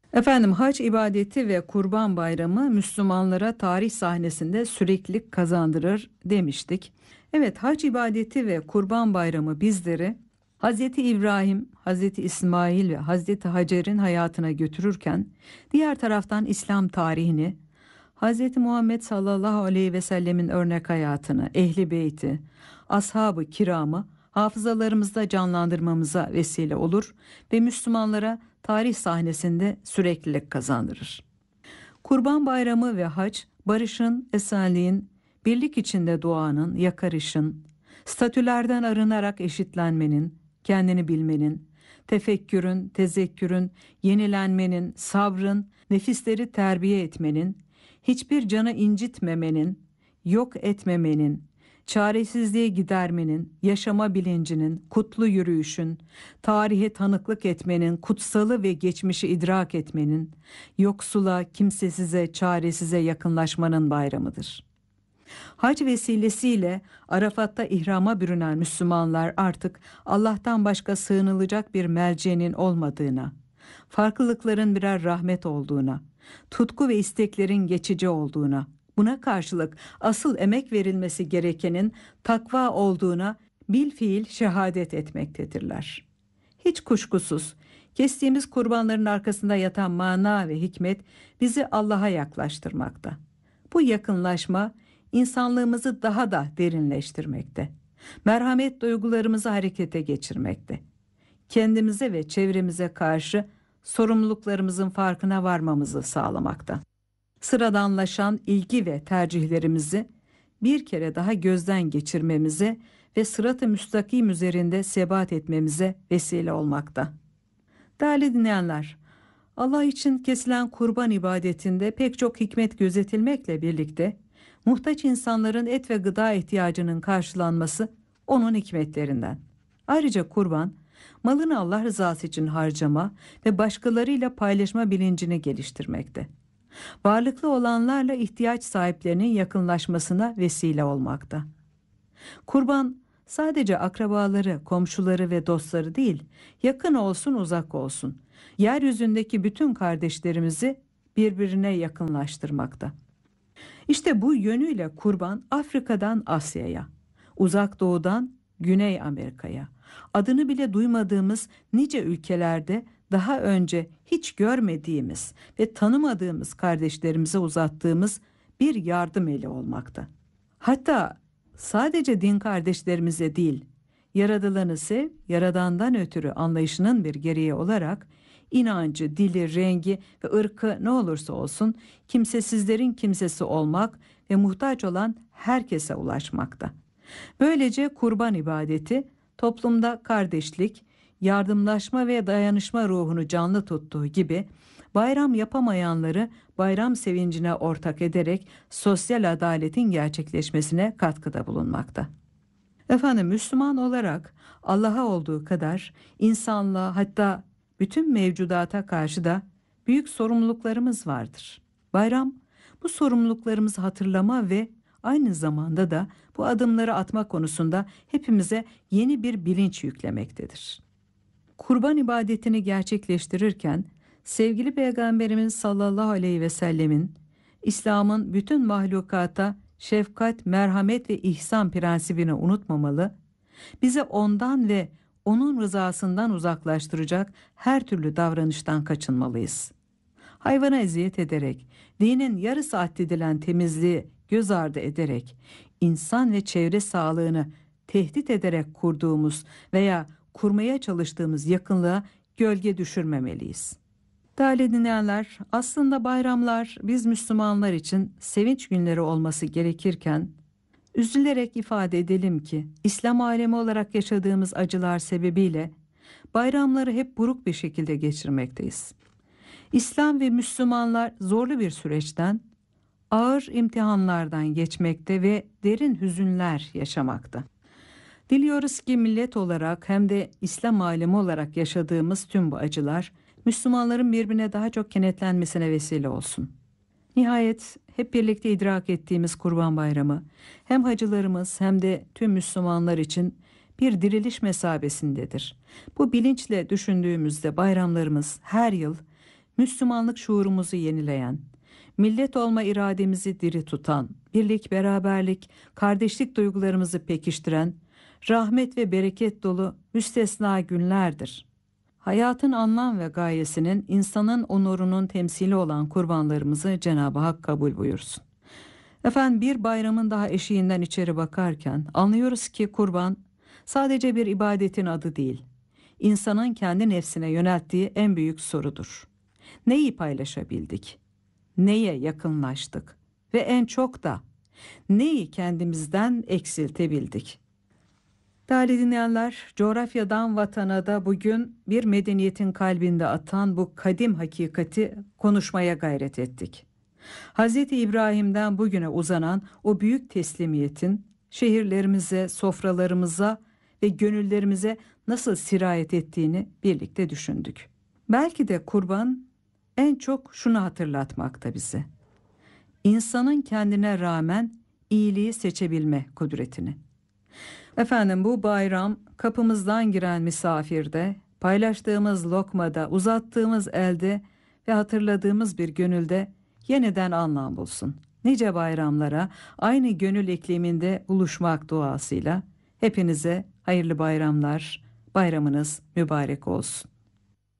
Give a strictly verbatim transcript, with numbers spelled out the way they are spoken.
Efendim hac ibadeti ve Kurban Bayramı Müslümanlara tarih sahnesinde süreklilik kazandırır demiştik. Evet, hac ibadeti ve Kurban Bayramı bizleri Hazreti İbrahim, Hazreti İsmail ve Hazreti Hacer'in hayatına götürürken diğer taraftan İslam tarihini, Hazreti Muhammed sallallahu aleyhi ve sellemin örnek hayatını, ehli beyti, ashab-ı kiramı hafızalarımızda canlandırmamıza vesile olur ve Müslümanlara tarih sahnesinde süreklilik kazandırır. Kurban Bayramı ve hac, barışın, esenliğin, birlik içinde doğanın, yakarışın, statülerden arınarak eşitlenmenin, kendini bilmenin, tefekkürün, tezekkürün, yenilenmenin, sabrın, nefisleri terbiye etmenin, hiçbir canı incitmemenin, yok etmemenin, çaresizliği gidermenin, yaşama bilincinin, kutlu yürüyüşün, tarihe tanıklık etmenin, kutsalı ve geçmişi idrak etmenin, yoksula, kimsesize, çaresize yakınlaşmanın bayramıdır. Hac vesilesiyle Arafat'ta ihrama bürünen Müslümanlar artık Allah'tan başka sığınılacak bir melceğinin olmadığına, farklılıkların birer rahmet olduğuna, tutku ve isteklerin geçici olduğuna, buna karşılık asıl emek verilmesi gerekenin takva olduğuna bilfiil şehadet etmektedirler. Hiç kuşkusuz kestiğimiz kurbanların arkasında yatan mana ve hikmet bizi Allah'a yaklaştırmakta. Bu yakınlaşma insanlığımızı daha da derinleştirmekte. Merhamet duygularımızı harekete geçirmekte. Kendimize ve çevremize karşı sorumluluklarımızın farkına varmamızı sağlamakta. Sıradanlaşan ilgi ve tercihlerimizi bir kere daha gözden geçirmemize ve sırat-ı müstakim üzerinde sebat etmemize vesile olmakta. Değerli dinleyenler, Allah için kesilen kurban ibadetinde pek çok hikmet gözetilmekle birlikte muhtaç insanların et ve gıda ihtiyacının karşılanması onun hikmetlerinden. Ayrıca kurban, malını Allah rızası için harcama ve başkalarıyla paylaşma bilincini geliştirmekte. Varlıklı olanlarla ihtiyaç sahiplerinin yakınlaşmasına vesile olmakta. Kurban sadece akrabaları, komşuları ve dostları değil, yakın olsun uzak olsun, yeryüzündeki bütün kardeşlerimizi birbirine yakınlaştırmakta. İşte bu yönüyle kurban Afrika'dan Asya'ya, Uzak Doğu'dan Güney Amerika'ya, adını bile duymadığımız nice ülkelerde daha önce hiç görmediğimiz ve tanımadığımız kardeşlerimize uzattığımız bir yardım eli olmakta. Hatta sadece din kardeşlerimize değil, yaradılanı sev, yaradandan ötürü anlayışının bir gereği olarak inancı, dili, rengi ve ırkı ne olursa olsun kimsesizlerin kimsesi olmak ve muhtaç olan herkese ulaşmakta. Böylece kurban ibadeti toplumda kardeşlik, yardımlaşma ve dayanışma ruhunu canlı tuttuğu gibi bayram yapamayanları bayram sevincine ortak ederek sosyal adaletin gerçekleşmesine katkıda bulunmakta. Efendim, Müslüman olarak Allah'a olduğu kadar insanlığa, hatta bütün mevcudata karşı da büyük sorumluluklarımız vardır. Bayram bu sorumluluklarımızı hatırlama ve aynı zamanda da bu adımları atma konusunda hepimize yeni bir bilinç yüklemektedir. Kurban ibadetini gerçekleştirirken sevgili Peygamberimiz sallallahu aleyhi ve sellemin İslam'ın bütün mahlukata şefkat, merhamet ve ihsan prensibini unutmamalı, bize ondan ve onun rızasından uzaklaştıracak her türlü davranıştan kaçınmalıyız. Hayvana eziyet ederek, dinin yarısı addedilen temizliği göz ardı ederek, insan ve çevre sağlığını tehdit ederek kurduğumuz veya kurmaya çalıştığımız yakınlığa gölge düşürmemeliyiz. Değerli dinleyenler, aslında bayramlar biz Müslümanlar için sevinç günleri olması gerekirken, üzülerek ifade edelim ki İslam alemi olarak yaşadığımız acılar sebebiyle bayramları hep buruk bir şekilde geçirmekteyiz. İslam ve Müslümanlar zorlu bir süreçten, ağır imtihanlardan geçmekte ve derin hüzünler yaşamakta. Diliyoruz ki millet olarak hem de İslam alemi olarak yaşadığımız tüm bu acılar Müslümanların birbirine daha çok kenetlenmesine vesile olsun. Nihayet hep birlikte idrak ettiğimiz Kurban Bayramı hem hacılarımız hem de tüm Müslümanlar için bir diriliş mesabesindedir. Bu bilinçle düşündüğümüzde bayramlarımız her yıl Müslümanlık şuurumuzu yenileyen, millet olma irademizi diri tutan, birlik, beraberlik, kardeşlik duygularımızı pekiştiren, rahmet ve bereket dolu müstesna günlerdir. Hayatın anlam ve gayesinin insanın onurunun temsili olan kurbanlarımızı Cenab-ı Hak kabul buyursun. Efendim, bir bayramın daha eşiğinden içeri bakarken anlıyoruz ki kurban sadece bir ibadetin adı değil, insanın kendi nefsine yönelttiği en büyük sorudur. Neyi paylaşabildik? Neye yakınlaştık? Ve en çok da neyi kendimizden eksiltebildik? Değerli dinleyenler, coğrafyadan vatana da bugün bir medeniyetin kalbinde atan bu kadim hakikati konuşmaya gayret ettik. Hazreti İbrahim'den bugüne uzanan o büyük teslimiyetin şehirlerimize, sofralarımıza ve gönüllerimize nasıl sirayet ettiğini birlikte düşündük. Belki de kurban en çok şunu hatırlatmakta bize: İnsanın kendine rağmen iyiliği seçebilme kudretini. Efendim, bu bayram kapımızdan giren misafirde, paylaştığımız lokmada, uzattığımız elde ve hatırladığımız bir gönülde yeniden anlam bulsun. Nice bayramlara aynı gönül ikliminde buluşmak duasıyla hepinize hayırlı bayramlar, bayramınız mübarek olsun.